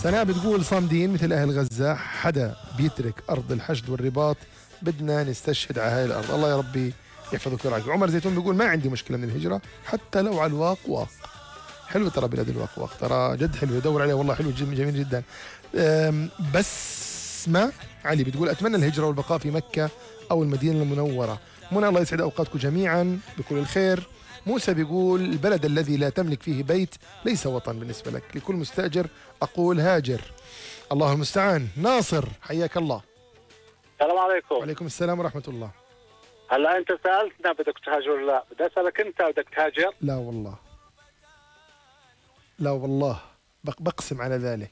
سناء بتقول صامدين مثل أهل غزة، حدا بيترك أرض الحشد والرباط بدنا نستشهد على هاي الأرض. الله يا ربي يحفظك ويرعاك. عمر زيتون بيقول ما عندي مشكلة من الهجرة حتى لو على الواق واق. حلو ترى بلاد الواق واق، ترى جد حلو، دور عليه والله حلو جميل جدا. بس ما علي بتقول أتمنى الهجرة والبقاء في مكة أو المدينة المنورة. منى الله يسعد أوقاتكم جميعا بكل الخير. موسى بيقول البلد الذي لا تملك فيه بيت ليس وطن بالنسبة لك، لكل مستأجر أقول هاجر. الله المستعان. ناصر حياك الله. السلام عليكم. وعليكم السلام ورحمة الله. هلا انت سالتنا بدك تهاجر ولا لا؟ بدي اسالك انت بدك تهاجر؟ لا والله، لا والله بقسم على ذلك.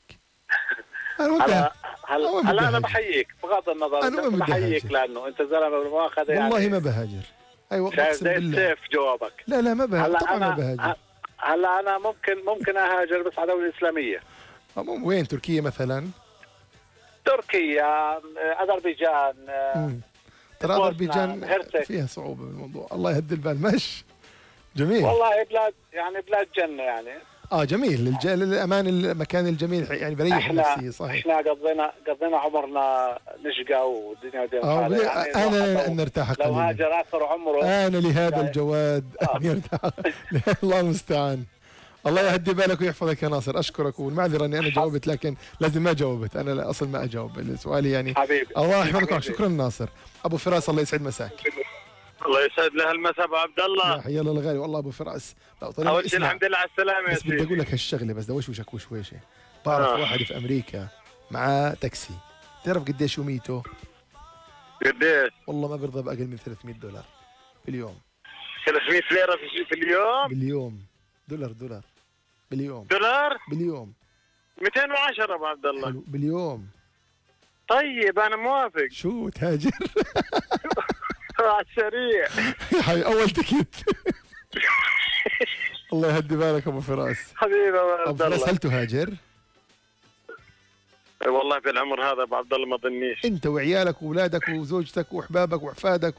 هلا انا بحييك بغض النظر، أنا بحييك لانه انت زلمه بالمؤاخذه يعني. والله ما بهاجر. ايوه اقسم بالله. سيف جوابك. لا ما بهاجر طبعا ما بهاجر. هلا انا ممكن اهاجر بس على دوله اسلاميه. وين؟ تركيا مثلا؟ تركيا، اذربيجان. ترى اذربيجان فيها صعوبه بالموضوع. الله يهدي البال. مش جميل والله بلاد جنه يعني. جميل للامان، المكان الجميل يعني بريح نفسي. صحيح احنا قضينا عمرنا نشقى والدنيا يعني انا نرتاح قليلا. لو هاجر اخر عمره انا لهذا الجواد ان يرتاح. الله المستعان. الله يهدي بالك ويحفظك يا ناصر. اشكرك والمعذره اني انا جاوبت، لكن لازم ما جاوبت. انا اصلا ما اجاوب السؤال يعني. حبيبي الله يحفظك. شكرا ناصر. ابو فراس الله يسعد مساك. الله يسعد له المساء ابو عبد الله. يا حي الله الغالي. والله ابو فراس اول شيء الحمد لله على السلامه يا بس بدي اقول لك هالشغله بس دوشوشك وشويشه. بعرف واحد في امريكا معاه تاكسي، تعرف قديش يوميته؟ قديش؟ والله ما بيرضى باقل من $300 باليوم. 300 ليره في اليوم؟ باليوم. دولار باليوم. باليوم 210 ابو عبد الله. حلو باليوم. طيب انا موافق. شو تهاجر؟ على السريع. هاي اول تكيت. الله يهدي بالك ابو فراس. حبيبي ابو عبد الله. فراس هل تهاجر؟ والله في العمر هذا ابو عبد الله ما ظنيش. انت وعيالك واولادك وزوجتك واحبابك واحفادك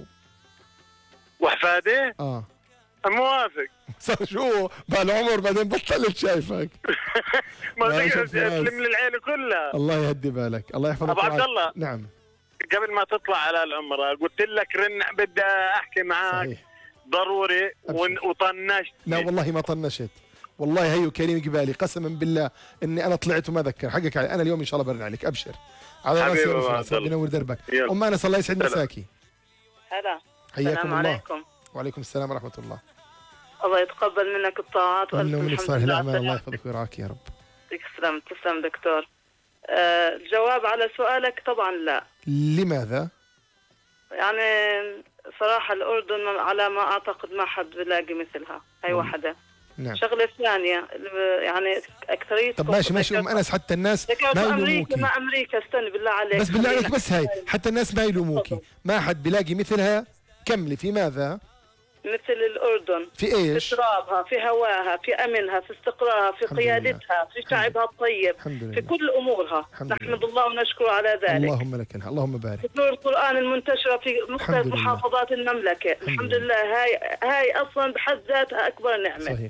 واحفادي؟ موافق. صار شو بالعمر بعدين بطلت شايفك. ما تقدر تلم لي العيله كلها. الله يهدي بالك. الله يحفظك ابو عبد الله. نعم. قبل ما تطلع على العمره قلت لك بدي احكي معك. صحيح. ضروري وطنشت. لا والله ما طنشت. والله هيو كريم قبالي قسما بالله اني انا طلعت وما ذكر حقك علي. انا اليوم ان شاء الله برن عليك. ابشر على راسي ورفعت. ربي ينور دربك. ام انس الله يسعد مساكي. هلا. السلام عليكم. وعليكم السلام ورحمه الله. الله يتقبل منك الطاعات والف الحمد لله. الاعمال. الله يحفظك ويرعاك يا رب. تسلم دكتور. الجواب على سؤالك طبعا لا. لماذا؟ يعني صراحة الأردن على ما أعتقد ما حد بلاقي مثلها. هي واحدة. نعم. شغلة ثانية يعني أكثرية. طب ماشي أم أنس حتى الناس ما يلوموكي. ما أمريكا استني بالله عليك. بس بالله عليك بس هاي حتى الناس ما يلوموكي. ما حد بلاقي مثلها. كملي. في ماذا؟ مثل الأردن في إيش؟ في ترابها، في هواها، في أمنها، في استقرارها، في قيادتها، في شعبها الطيب، في كل أمورها. نحمد الله ونشكر على ذلك. اللهم لك الحمد. اللهم بارك. نور القرآن المنتشرة في مختلف محافظات المملكة. الحمد لله. هاي أصلا بحد ذاتها أكبر نعمة. صحيح.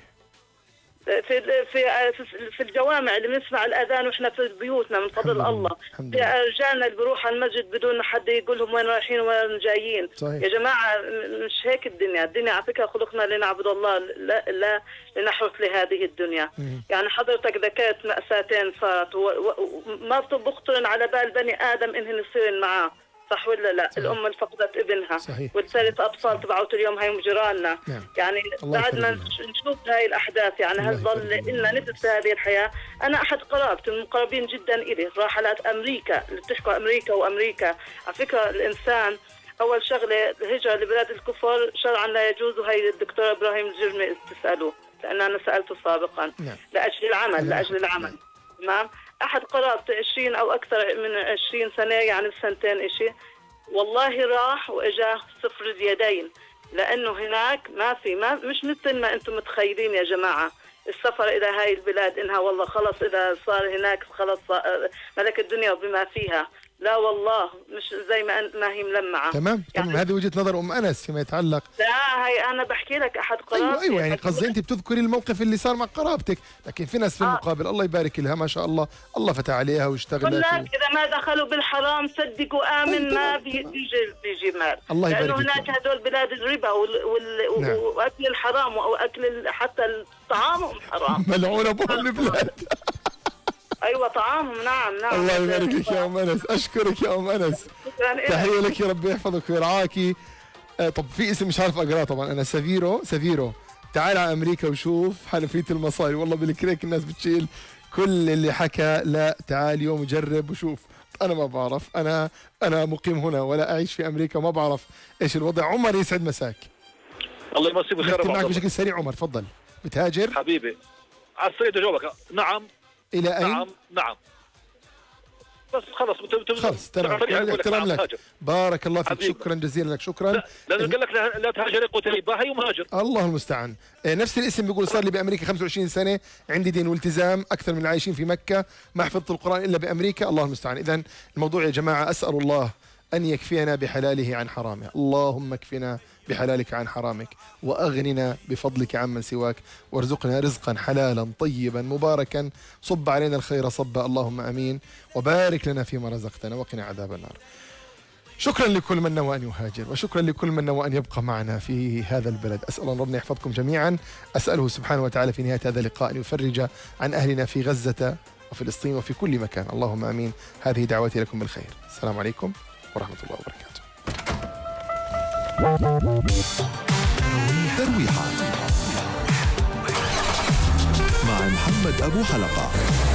في الجوامع اللي بنسمع الاذان واحنا في بيوتنا من فضل الله. في رجالنا اللي بيروحوا على المسجد بدون حد يقول لهم وين رايحين وين جايين. صحيح. يا جماعه مش هيك الدنيا على فكره خلقنا لنعبد الله لا لنحرث لهذه الدنيا. يعني حضرتك ذكرت مأساتين صارت وما بخطر على بال بني ادم انهن يصيرن معاه. صح ولا لا؟ صحيح. الام اللي فقدت ابنها. صحيح. والثالث اطفال تبعوت اليوم هاي جيراننا. نعم. يعني بعد ما نشوف هاي الاحداث يعني هل ظل لنا نفس في هذه الحياه؟ انا احد قرابتي المقربين جدا الي راحلات امريكا اللي بتحكوا امريكا على فكره الانسان اول شغله الهجره لبلاد الكفر شرعا لا يجوز. وهي الدكتور ابراهيم الجرمي تساله لان انا سالته سابقا. نعم. لاجل العمل. تمام. أحد قرابتي 20 أو أكثر من 20 سنة يعني بسنتين إشي والله راح وإجاه صفر اليدين لأنه هناك مش مثل ما أنتم متخيلين يا جماعة. السفر إلى هاي البلاد إنها والله خلص إذا صار هناك خلص ملك الدنيا وبما فيها. لا والله مش زي ما هي ملمعة. تمام يعني هذه وجهة نظر أم أنس فيما يتعلق. لا هي أنا بحكي لك أحد قرابتي. أيوة يعني قصدي أنت بتذكري الموقف اللي صار مع قرابتك، لكن في ناس في المقابل الله يبارك لها ما شاء الله، الله فتح عليها واشتغلت. لك إذا ما دخلوا بالحرام صدقوا آمن ما بيجي مال. الله يبارك لأنه هناك هدول بلاد الربا نعم. وأكل الحرام وأكل حتى طعامهم حرام. ملعونة بهم البلاد. ايوه طعامهم. نعم الله يبارك لك يا ام انس، اشكرك يا ام انس، تحيه لك، يا رب يحفظك ويرعاكي. طب في اسم مش عارف اقراه طبعا انا، سافيرو تعال على امريكا وشوف حنفيه المصاري، والله بالكريك الناس بتشيل كل اللي حكى، لا تعال يوم وجرب وشوف. انا ما بعرف، انا مقيم هنا ولا اعيش في امريكا، ما بعرف ايش الوضع. عمر يسعد مساك. الله يمسيه بالخير. معك بشكل سريع عمر، تفضل. بتهاجر حبيبي على السريع جوابك. نعم. الى اين؟ نعم بس خلص تمام. احترام لك، بارك الله فيك، شكرا جزيلا لك. شكرا. لانه قال لك لا تهاجر قتل باهي ومهاجر. الله المستعان. نفس الاسم بيقول صار لي بامريكا 25 سنه، عندي دين والتزام اكثر من العايشين في مكه، ما حفظت القران الا بامريكا. الله المستعان. اذا الموضوع يا جماعه اسال الله ان يكفينا بحلاله عن حرامه. اللهم اكفنا بحلالك عن حرامك، واغننا بفضلك عمن سواك، وارزقنا رزقا حلالا طيبا مباركا، صب علينا الخير صبا، اللهم امين، وبارك لنا فيما رزقتنا وقنا عذاب النار. شكرا لكل من نوى ان يهاجر، وشكرا لكل من نوى ان يبقى معنا في هذا البلد. اسال الله ربنا يحفظكم جميعا، اساله سبحانه وتعالى في نهايه هذا اللقاء ان يفرج عن اهلنا في غزه وفلسطين وفي كل مكان، اللهم امين. هذه دعوتي لكم بالخير. السلام عليكم ورحمه الله وبركاته. ترويحات مع محمد أبو حلقة.